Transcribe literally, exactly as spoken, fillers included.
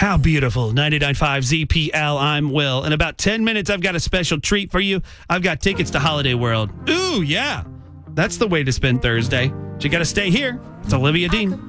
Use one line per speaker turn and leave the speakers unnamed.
How beautiful. ninety-nine point five Z P L. I'm Will. In about ten minutes, I've got a special treat for you. I've got tickets to Holiday World. Ooh, yeah. That's the way to spend Thursday. But you got to stay here. It's Olivia Dean.